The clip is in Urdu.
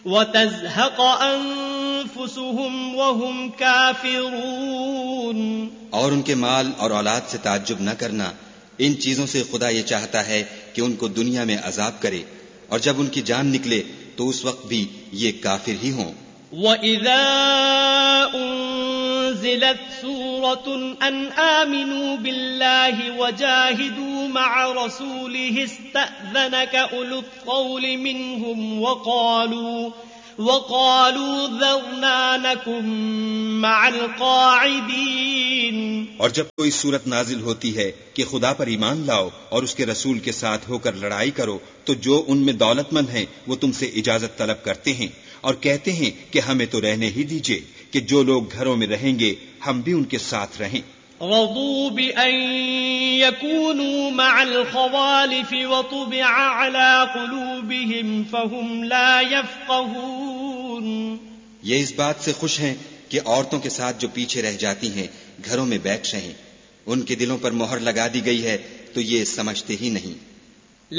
وَتَزْهَقَ أَنفُسُهُمْ وَهُمْ كَافِرُونَ. اور ان کے مال اور اولاد سے تعجب نہ کرنا، ان چیزوں سے خدا یہ چاہتا ہے کہ ان کو دنیا میں عذاب کرے، اور جب ان کی جان نکلے تو اس وقت بھی یہ کافر ہی ہوں. وَإِذَا أُنزِلَتْ سُورَةٌ أَنْ آمِنُوا بِاللَّهِ وَجَاهِدُوا مَعَ رَسُولِهِ اسْتَأْذَنَكَ أُولُو الطَّوْلِ مِنْهُمْ وَقَالُوا ذَرْنَا نَكُن مَّعَ الْقَاعِدِينَ. اور جب کوئی صورت نازل ہوتی ہے کہ خدا پر ایمان لاؤ اور اس کے رسول کے ساتھ ہو کر لڑائی کرو، تو جو ان میں دولت مند ہیں وہ تم سے اجازت طلب کرتے ہیں اور کہتے ہیں کہ ہمیں تو رہنے ہی دیجئے، کہ جو لوگ گھروں میں رہیں گے ہم بھی ان کے ساتھ رہیں. رضوا بأن يكونوا مع الخوالف وطبع على قلوبهم فهم لا يفقهون. یہ اس بات سے خوش ہیں کہ عورتوں کے ساتھ جو پیچھے رہ جاتی ہیں گھروں میں بیٹھ رہیں، ان کے دلوں پر مہر لگا دی گئی ہے تو یہ سمجھتے ہی نہیں.